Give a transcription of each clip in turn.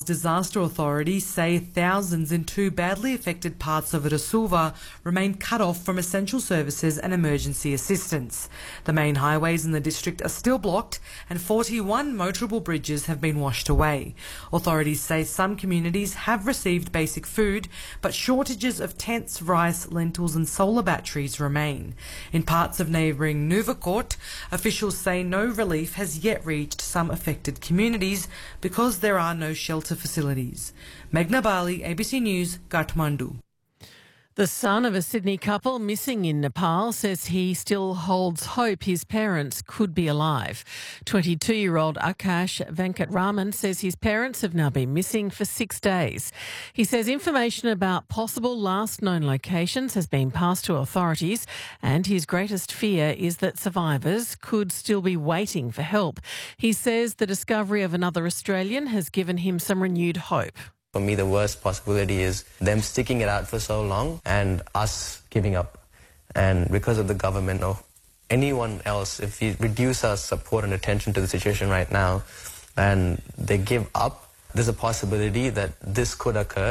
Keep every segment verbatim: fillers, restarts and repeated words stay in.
Disaster authorities say thousands in two badly affected parts of Da Silva remain cut off from essential services and emergency assistance. The main highways in the district are still blocked and forty-one motorable bridges have been washed away. Authorities say some communities have received basic food, but shortages of tents, rice, lentils and solar batteries remain. In parts of neighbouring Nuvakot, officials say no relief has yet reached some affected communities because there are no shelter facilities. Meghna Bali, A B C News, Kathmandu. The son of a Sydney couple missing in Nepal says he still holds hope his parents could be alive. twenty-two-year-old Akash Venkatraman says his parents have now been missing for six days. He says information about possible last known locations has been passed to authorities, and his greatest fear is that survivors could still be waiting for help. He says the discovery of another Australian has given him some renewed hope. For me, the worst possibility is them sticking it out for so long and us giving up. And because of the government or anyone else, if you reduce our support and attention to the situation right now and they give up, there's a possibility that this could occur.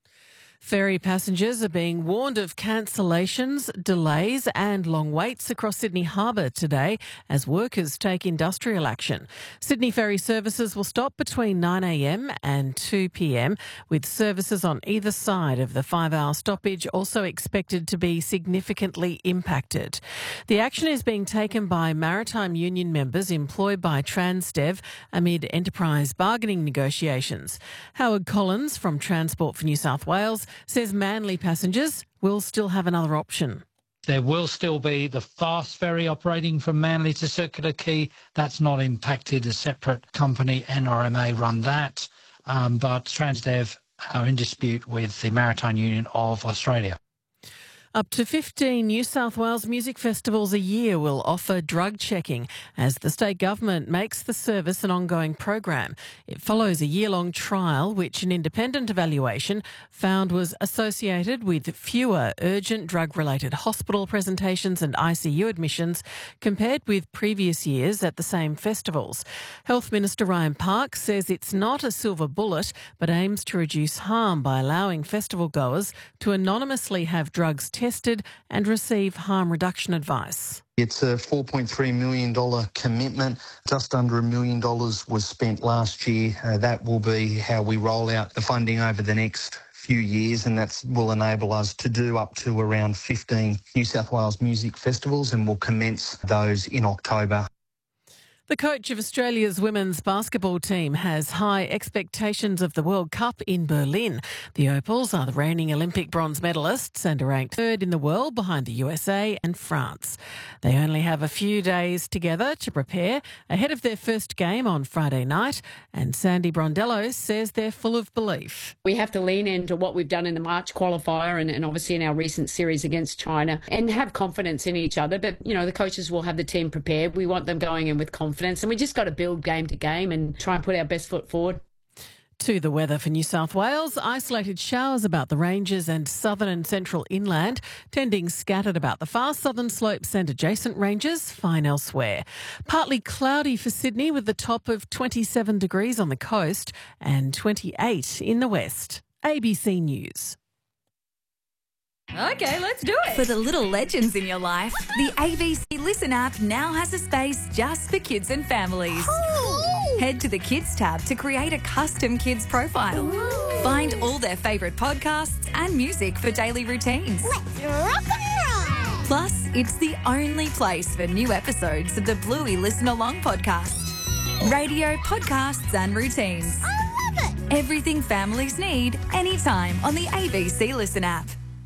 Ferry passengers are being warned of cancellations, delays and long waits across Sydney Harbour today as workers take industrial action. Sydney ferry services will stop between nine a m and two p m, with services on either side of the five-hour stoppage also expected to be significantly impacted. The action is being taken by maritime union members employed by Transdev amid enterprise bargaining negotiations. Howard Collins from Transport for New South Wales says Manly passengers will still have another option. There will still be the fast ferry operating from Manly to Circular Quay. That's not impacted. A separate company, N R M A, run that. Um, but Transdev are in dispute with the Maritime Union of Australia. Up to fifteen New South Wales music festivals a year will offer drug checking as the state government makes the service an ongoing program. It follows a year-long trial which an independent evaluation found was associated with fewer urgent drug-related hospital presentations and I C U admissions compared with previous years at the same festivals. Health Minister Ryan Park says it's not a silver bullet but aims to reduce harm by allowing festival goers to anonymously have drugs tested tested and receive harm reduction advice. It's a four point three million dollars commitment. Just under a million dollars was spent last year. Uh, that will be how we roll out the funding over the next few years, and that will enable us to do up to around fifteen New South Wales music festivals, and we'll commence those in October. The coach of Australia's women's basketball team has high expectations of the World Cup in Berlin. The Opals are the reigning Olympic bronze medalists and are ranked third in the world behind the U S A and France. They only have a few days together to prepare ahead of their first game on Friday night, and Sandy Brondello says they're full of belief. We have to lean into what we've done in the March qualifier and, and obviously in our recent series against China and have confidence in each other. But, you know, the coaches will have the team prepared. We want them going in with confidence. And we just got to build game to game and try and put our best foot forward. To the weather for New South Wales, isolated showers about the ranges and southern and central inland, tending scattered about the far southern slopes and adjacent ranges, fine elsewhere. Partly cloudy for Sydney with the top of twenty-seven degrees on the coast and twenty-eight in the west. A B C News. Okay, let's do it. For the little legends in your life, the A B C Listen app now has a space just for kids and families. Cool. Head to the Kids tab to create a custom kids profile. Ooh. Find all their favourite podcasts and music for daily routines. Let's rock and roll. Plus, it's the only place for new episodes of the Bluey Listen Along podcast. Radio, podcasts and routines. I love it. Everything families need, anytime on the A B C Listen app.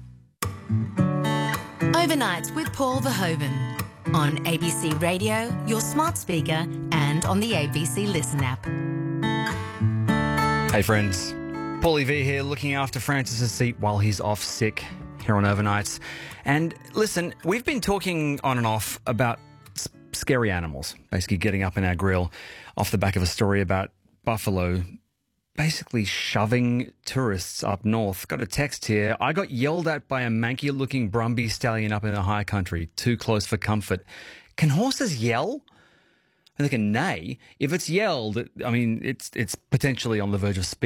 Overnights with Paul Verhoeven on A B C Radio, your smart speaker, and on the A B C Listen app. Hey friends, Paulie V here, looking after Francis's seat while he's off sick here on Overnights. And listen, we've been talking on and off about s- scary animals, basically getting up in our grill off the back of a story about buffalo basically shoving tourists up north. Got a text here. I got yelled at by a manky-looking Brumby stallion up in the high country. Too close for comfort. Can horses yell? They can neigh. If it's yelled, I mean, it's it's potentially on the verge of speed.